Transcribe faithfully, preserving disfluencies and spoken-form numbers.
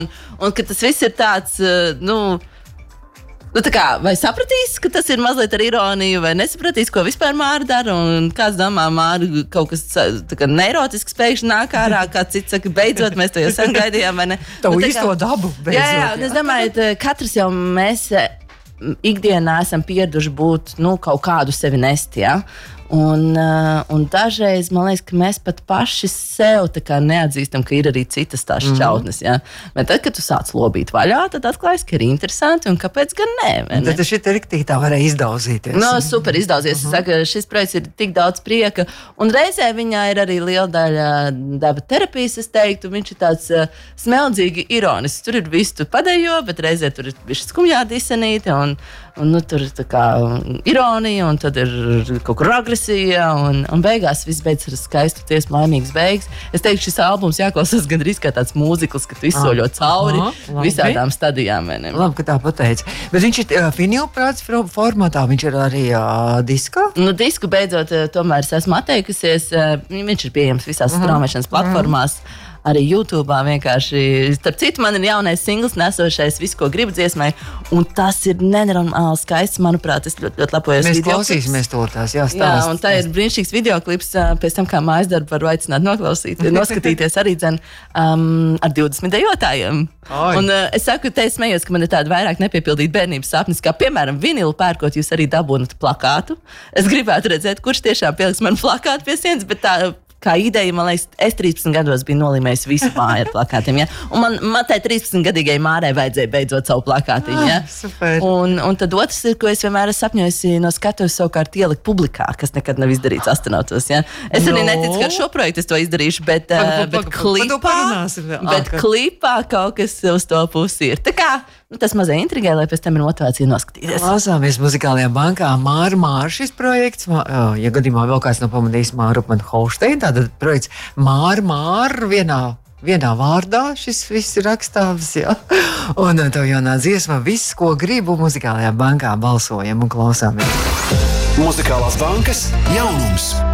un ka tas viss ir tāds, nu, Nu, tā kā, vai sapratīs, ka tas ir mazliet ar ironiju, vai nesapratīs, ko vispār Māra dara, un kāds domā, Māra kaut kas tā kā neirotisks pēkšņi nāk ārā, kāds cits saka, beidzot, mēs to jau sen gaidījām, vai ne? Tavu nu, īsto dabu, beidzot. Jā, jā, un es domāju, katrs jau mēs ikdienā esam pieraduši būt, nu, kaut kādu sevi nest, jā. Un, uh, un dažreiz man liekas, ka mēs pat paši sev tā kā neatzīstam, ka ir arī citas tās šķautnes. Ja? Bet tad, kad tu sāc lobīt vaļā, tad atklājas, ka ir interesanti un kāpēc gan nē. ne? Tad šī riktīgi tā varēja izdauzīties. No, super izdauzīties. Uh-huh. Es saku, šis projekts ir tik daudz prieka. Un reizē viņā ir arī liela daļa daba terapijas, es teiktu. Viņš ir tāds uh, smeldzīgi ironisks. Tur ir viss, tu padejo, bet reizē tur ir bišķi skumjā disenīte un, un nu, tur ir tā kā ironija un tad ir kaut kur agresīva. Un, un beigās viss beidzas ar skaistu tiesmu laimīgas beigas. Es teiktu, šis albums jāklausās gandrīz kā tāds mūzikls, ka tu izsoļo cauri ah, visādām stadijām. Labi, ka tā pateici. Bet viņš ir uh, vinilprāts formātā, viņš ir arī uh, diskā? Nu, disku beidzot, uh, tomēr es esmu atteikusies. Uh, viņš ir pieejams visās uh-huh. straumēšanas platformās. Uh-huh. Arī YouTube'ā vienkārši. Starp citu, man ir jaunais singls nesošais Visu, ko gribu dziesmai, un tas ir nenormāli skaists, manuprāt, es ļoti, ļoti lepojos. Mēs klausīsimies to tās, jā, stāst. Jā, un tā ir brīnišķīgs videoklips, pēc tam, kā mājas darbu varu aicināt noklausīt, noskatīties arī dzen um, ar divdesmit dejotājiem. Ai. Un uh, es saku, te es smējos, ka man ir tāda vairāk nepiepildīta bērnības sapnis, kā piemēram vinilu pērkot, jūs arī dabūnat plakātu. Es gribētu redzēt, kurš tiešām pieliks man plakātu pie sienas, bet tā kā ideja, man liekas, es trīspadsmit gados biju nolīmējis visu māju ar plakātiem. Ja? Un man, man tai trīspadsmitgadīgai Mārai vajadzēja beidzot savu plakātiņu. Ja? Ah, super. Un, un tad otrs ir, ko es vienmēr esmu sapņojusi no skatuves savukārt ielikt publikā, kas nekad nav izdarīts astronautos. Ja? Es arī no. neticu, ka ar šo projektu es to izdarīšu, bet, uh, bet, klipā, bet klipā kaut kas uz to pusi ir. Tā kā nu, tas mazai intrigē, lai pēc tam ir motivācija noskatīties. Klausāmies muzikālajā bankā Māra Māra šis projekts. Ja gadījumā vēl kāds nav pamanījis Māru man Holšteinu, tātad projekts Māra Māra vienā, vienā vārdā šis viss ir rakstāms, jā. Un tev jaunā dziesma Viss, ko gribu muzikālajā bankā balsojam un klausāmies. Muzikālās bankas jaunums.